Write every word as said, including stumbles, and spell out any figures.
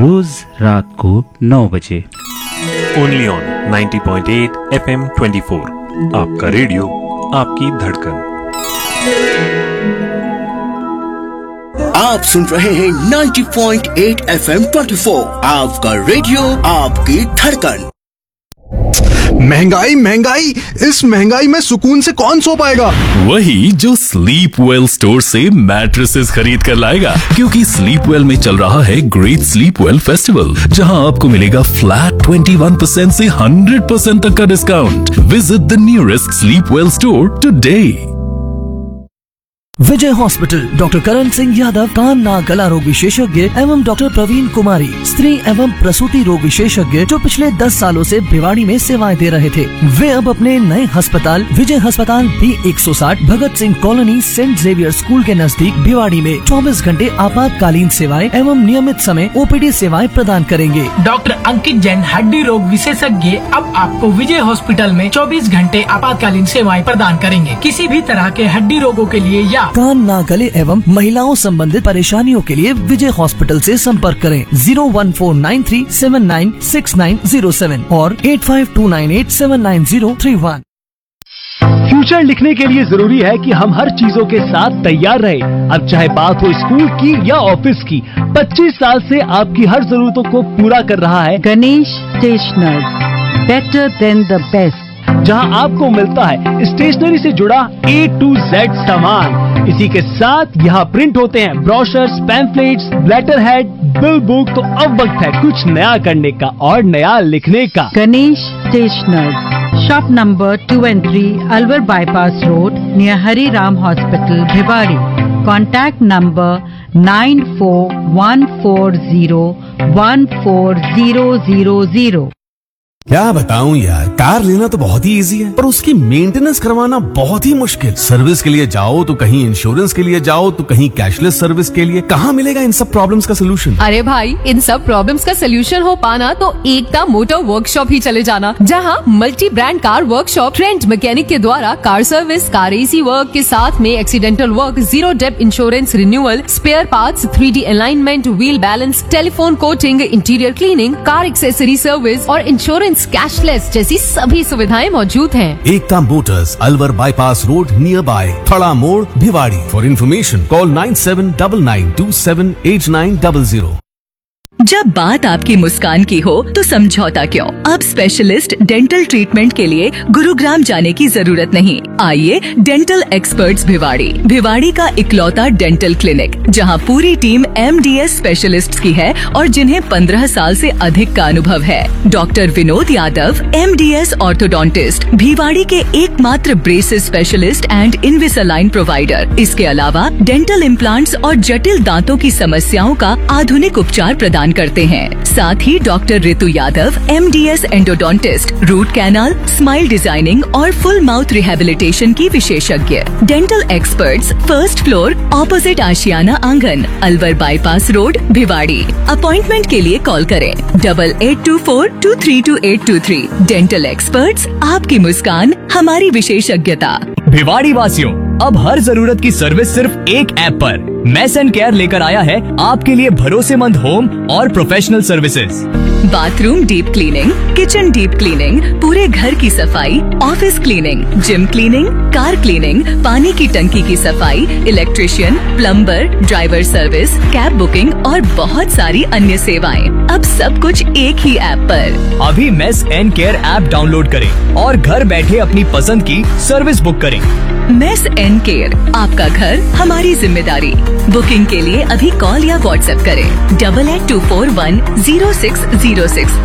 रोज रात को नौ बजे। Only on ninety point eight F M twenty four, आपका रेडियो आपकी धड़कन। आप सुन रहे हैं ninety point eight F M twenty four, आपका रेडियो आपकी धड़कन। महंगाई महंगाई, इस महंगाई में सुकून से कौन सो पाएगा? वही जो स्लीप वेल स्टोर से मैट्रेसेस खरीद कर लाएगा, क्योंकि स्लीप वेल में चल रहा है ग्रेट स्लीप वेल फेस्टिवल, जहां आपको मिलेगा फ्लैट इक्कीस परसेंट से हंड्रेड परसेंट तक का discount. Visit the nearest sleep well store today. Vijay hospital, doctor Karan Singh Yadav, कान नाक गला रोग विशेषज्ञ एवं डॉक्टर प्रवीण कुमारी, स्त्री एवं प्रसूति रोग विशेषज्ञ, जो पिछले दस सालों से भिवाड़ी में सेवाएं दे रहे थे, वे अब अपने नए अस्पताल विजय अस्पताल बी एक सौ साठ Bhagat Singh colony Saint Xavier school के नजदीक भिवाड़ी में चौबीस घंटे आपातकालीन सेवाएं एवं नियमित समय ओपीडी सेवाएं प्रदान करेंगे। डॉक्टर अंकित जैन, हड्डी रोग विशेषज्ञ, अब आपको विजय हॉस्पिटल में चौबीस घंटे आपातकालीन सेवाएं प्रदान करेंगे। किसी भी तरह के हड्डी रोगों के लिए या कान नाक गले एवं महिलाओं संबंधित परेशानियों के लिए विजय हॉस्पिटल से संपर्क करें zero one four nine three seven nine six nine zero seven और eight five to nine eight seven nine zero three one. Future लिखने के लिए जरूरी है कि हम हर चीजों के साथ तैयार रहे। अब चाहे बात हो स्कूल की या ऑफिस की, पच्चीस साल से आपकी हर जरूरतों को पूरा कर रहा है Ganesh stationers, better than the best, जहां आपको मिलता है स्टेशनरी से जुड़ा ए टू जेड सामान। इसी के साथ यहाँ प्रिंट होते हैं brochures, pamphlets, letter head, bill book. तो अब वक्त है कुछ नया करने का और नया लिखने का। Ganesh stationers, shop number two and three, Alwar bypass road, near Hari Ram hospital, Bhiwadi. Contact number nine four one four zero one four zero zero zero. क्या बताऊं यार, कार लेना तो बहुत ही इजी है, पर उसकी मेंटेनेंस करवाना बहुत ही मुश्किल। सर्विस के लिए जाओ तो कहीं इंश्योरेंस के लिए जाओ तो कहीं कैशलेस सर्विस के लिए। कहाँ मिलेगा इन सब प्रॉब्लम्स का सोल्यूशन? अरे भाई, इन सब प्रॉब्लम्स का सोल्यूशन हो पाना तो एकता मोटर वर्कशॉप ही चले जाना, जहाँ multi brand car workshop trend mechanic के द्वारा car service, car AC work के साथ में accidental work, zero depth insurance renewal, spare parts, three D alignment, wheel balance, telephone coating, interior cleaning, car accessory service और insurance cashless जैसी सभी सुविधाएं मौजूद हैं। एकता Motors, Alwar bypass road, near by थड़ा मोड़, Bhiwadi. For information call nine seven double nine to seven eight nine double zero. जब बात आपकी मुस्कान की हो तो समझौता क्यों? अब स्पेशलिस्ट डेंटल ट्रीटमेंट के लिए गुरुग्राम जाने की जरूरत नहीं। आइए डेंटल एक्सपर्ट्स भिवाड़ी, भिवाड़ी का इकलौता डेंटल क्लिनिक, जहां पूरी team M D S specialists की है और जिन्हें पंद्रह साल से अधिक का अनुभव है। Doctor Vinod Yadav, M D S orthodontist, Bhiwadi के एकमात्र ब्रेसेस स्पेशलिस्ट एंड इनविसालाइन प्रोवाइडर। इसके अलावा डेंटल इम्प्लांट्स और जटिल दांतों की समस्याओं का आधुनिक उपचार प्रदान करते हैं। साथ ही डॉक्टर ऋतु Yadav, M D S endodontist, root canal, smile designing और फुल माउथ रिहेबिलिटेशन की विशेषज्ञ। Dental experts, first floor, opposite आशियाना आंगन, Alwar bypass road, Bhiwadi. Appointment के लिए कॉल करें double eight to four to three to eight to three. Dental experts, आपकी मुस्कान हमारी विशेषज्ञता। भिवाड़ी वासियों, अब हर जरूरत की सर्विस सिर्फ एक ऐप पर। मेस एंड केयर लेकर आया है आपके लिए भरोसेमंद होम और professional services. Bathroom deep cleaning, kitchen deep cleaning, पूरे घर की सफाई, office cleaning, gym cleaning, car cleaning, पानी की टंकी की सफाई, electrician, plumber, driver service, cab booking और बहुत सारी अन्य सेवाएं। अब सब कुछ एक ही ऐप पर। अभी mess and care app download करें और घर बैठे अपनी पसंद की सर्विस बुक करें। मेस एंड केयर, आपका घर हमारी जिम्मेदारी। बुकिंग के लिए अभी कॉल या व्हाट्सएप करें double eight to four one zero six zero six